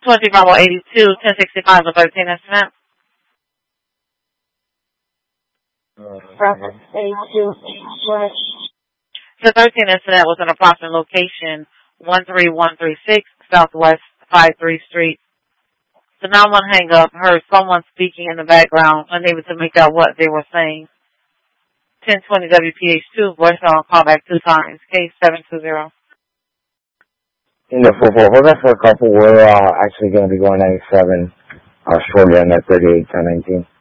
20 Bravo 82, 1065, the 13 incident. Bravo 82. The 13 incident was an approximate location 13136 Southwest 53 Street. The 911 hang-up heard someone speaking in the background, unable to make out what they were saying. 1020 WPH2, voicemail, call back 2 times, case 720. In the 4-4, hold on for a couple. We're actually going to be going 97 shortly on that 38, 1019.